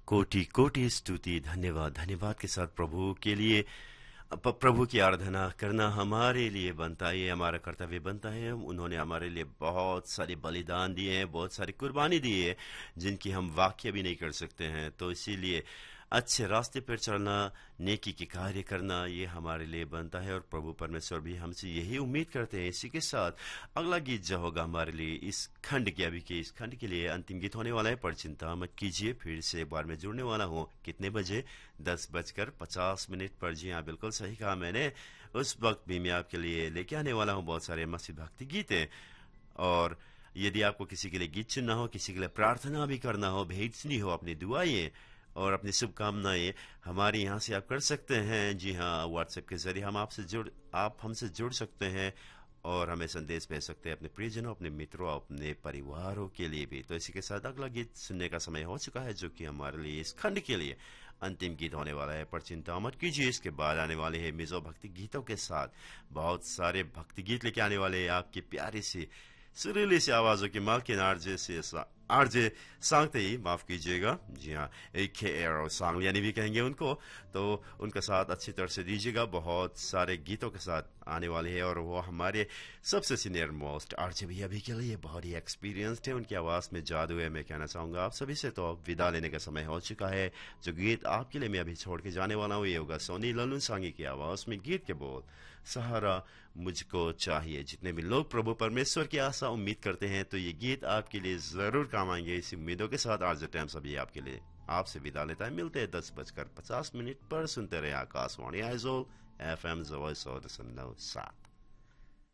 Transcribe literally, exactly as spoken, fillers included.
कोटि कोटि स्तुति धन्यवाद धन्यवाद के साथ प्रभु के लिए प- प्रभु की आराधना करना हमारे लिए बनता है, ये हमारा कर्तव्य बनता है। उन्होंने हमारे लिए बहुत सारे बलिदान दिए हैं, बहुत सारी कुर्बानी दी है, जिनकी हम वाक्य भी नहीं कर सकते हैं। तो इसीलिए अच्छे रास्ते पर चलना, नेकी के कार्य करना, ये हमारे लिए बनता है और प्रभु परमेश्वर भी हमसे यही उम्मीद करते हैं। इसी के साथ अगला गीत जो होगा हमारे लिए इस खंड के अभी के इस खंड के लिए अंतिम गीत होने वाला है, पर चिंता मत कीजिए। फिर से एक बार मैं जुड़ने वाला हूँ कितने बजे? दस बजकर पचास मिनट पर। जी हाँ, बिल्कुल सही कहा मैंने। उस वक्त भी मैं आपके लिए लेके आने वाला हूँ बहुत सारे मसीह भक्ति गीतें। और यदि आपको किसी के लिए गीत सुनना हो, किसी के लिए प्रार्थना भी करना हो, भेजनी हो अपनी दुआएं और अपनी शुभकामनाएं, हमारे यहाँ से आप कर सकते हैं। जी हाँ, व्हाट्सएप के जरिए हम आपसे जुड़ आप हमसे जुड़ सकते हैं और हमें संदेश भेज सकते हैं अपने प्रियजनों, अपने मित्रों, अपने परिवारों के लिए भी। तो इसी के साथ अगला गीत सुनने का समय हो चुका है, जो कि हमारे लिए इस खंड के लिए अंतिम गीत होने वाला है, पर चिंता मत कीजिए। इसके बाद आने वाले हैं मिजो भक्ति गीतों के साथ बहुत सारे भक्ति गीत लेके आने वाले हैं आपकी प्यारी सी सुरीली सी आवाजों की मालकिन आरजे से आरजे सांगते ही, माफ कीजिएगा। जी हाँ, एक एरो सांग यानी भी कहेंगे उनको। तो उनका साथ अच्छी तरह से दीजिएगा, बहुत सारे गीतों के साथ आने वाले हैं। और वो हमारे सबसे सीनियर मोस्ट आरजे भैया भी के लिए बहुत ही एक्सपीरियंस्ड है, उनकी आवाज में जादू है। मैं कहना चाहूंगा आप सभी से, तो अब विदा लेने का समय हो चुका है। जो गीत आपके लिए मैं अभी छोड़ के जाने वाला हूँ ये होगा सोनी लल्लू सांगी की आवाज में। गीत के बोल सहारा मुझको चाहिए। जितने भी लोग प्रभु परमेश्वर की आशा उम्मीद करते हैं, तो ये गीत आपके लिए जरूर काम आएंगे। इसी उम्मीदों के साथ आज टाइम सभी आपके लिए आपसे विदा लेता है। मिलते हैं दस बजकर पचास मिनट पर। सुनते रहे आकाशवाणी आइजोल एफ एम।